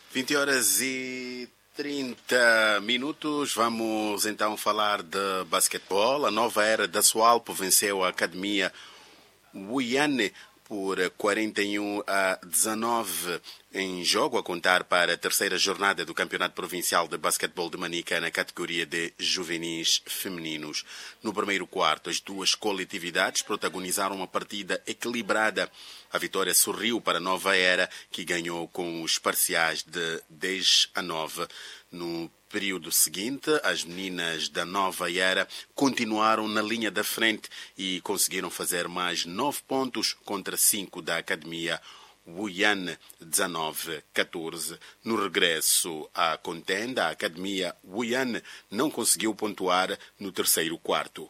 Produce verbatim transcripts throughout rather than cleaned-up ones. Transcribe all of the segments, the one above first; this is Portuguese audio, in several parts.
vinte horas e trinta minutos, vamos então falar de basquetebol. A Nova Era da Soalpo venceu a Academia Uiane por quarenta e um a dezanove em jogo a contar para a terceira jornada do Campeonato Provincial de Basquetebol de Manica na categoria de juvenis femininos. No primeiro quarto, as duas coletividades protagonizaram uma partida equilibrada. A vitória sorriu para a Nova Era, que ganhou com os parciais de dez a nove. No período seguinte, as meninas da Nova Era continuaram na linha da frente e conseguiram fazer mais nove pontos contra cinco da Academia Uiane, dezanove a catorze. No regresso à contenda, a Academia Uiane não conseguiu pontuar no terceiro quarto.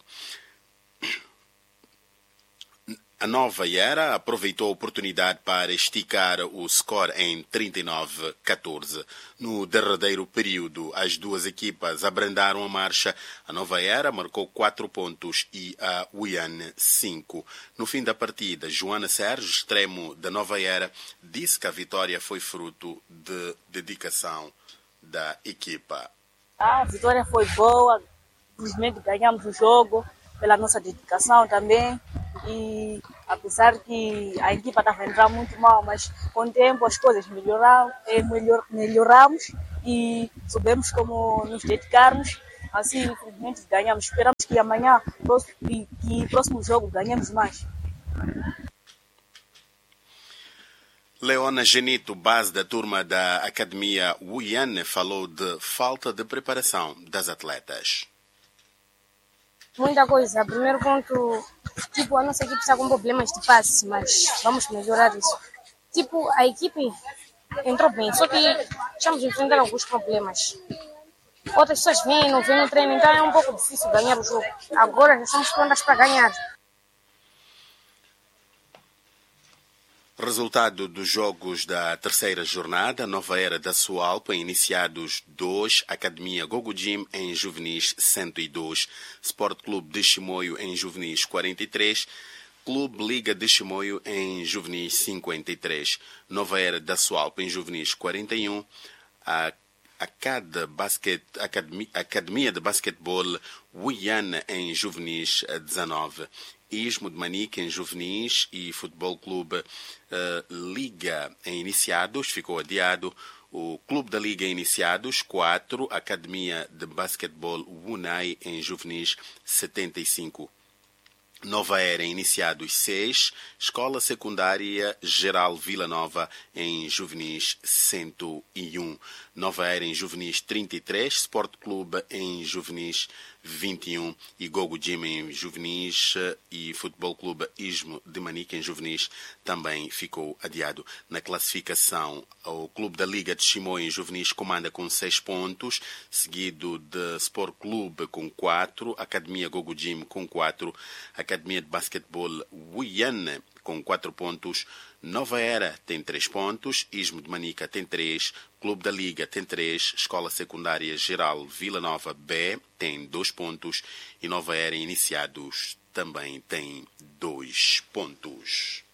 A Nova Era aproveitou a oportunidade para esticar o score em trinta e nove a catorze. No derradeiro período, as duas equipas abrandaram a marcha. A Nova Era marcou quatro pontos e a Uiane cinco. No fim da partida, Joana Sérgio, extremo da Nova Era, disse que a vitória foi fruto de dedicação da equipa. A vitória foi boa, infelizmente ganhamos o jogo pela nossa dedicação também. E apesar que a equipa estava a entrar muito mal, mas com o tempo as coisas melhoraram, melhor, melhoramos e soubemos como nos dedicarmos. Assim, infelizmente, ganhamos. Esperamos que amanhã e que próximo jogo ganhemos mais. Leona Genito, base da turma da Academia Uiane, falou de falta de preparação das atletas. Muita coisa. Primeiro ponto, tipo, a nossa equipe está com problemas de passe, mas vamos melhorar isso. Tipo, a equipe entrou bem, só que estamos enfrentando alguns problemas. Outras pessoas vêm, não vêm no treino, então é um pouco difícil ganhar o jogo. Agora já estamos prontas para ganhar. Resultado dos jogos da terceira jornada, Nova Era da Soalpo em iniciados dois, Academia Gogo Gym em juvenis cento e dois, Sport Clube de Chimoio em juvenis quarenta e três, Clube Liga de Chimoio em juvenis cinquenta e três, Nova Era da Soalpo em juvenis quarenta e um, a Acad Basket, Academia, Academia de Basquetebol Uiane em juvenis dezanove, Ismo de Manica em juvenis e Futebol Clube uh, Liga em iniciados ficou adiado. O Clube da Liga em iniciados quatro, Academia de Basquetebol Unai em juvenis setenta e cinco. Nova Era em iniciados seis, Escola Secundária Geral Vila Nova em juvenis cento e um. Nova Era em juvenis trinta e três, Sport Clube em juvenis vinte e um e Gogo Gym em juvenis e Futebol Clube Ismo de Manica em juvenis também ficou adiado. Na classificação, o Clube da Liga de Chimoio em juvenis comanda com seis pontos, seguido de Sport Clube com quatro, Academia Gogo Gym com quatro, Academia de Basquetebol Uiane com quatro pontos, Nova Era tem três pontos, Ismo de Manica tem três, Clube da Liga tem três, Escola Secundária Geral Vila Nova B tem dois pontos e Nova Era Iniciados também tem dois pontos.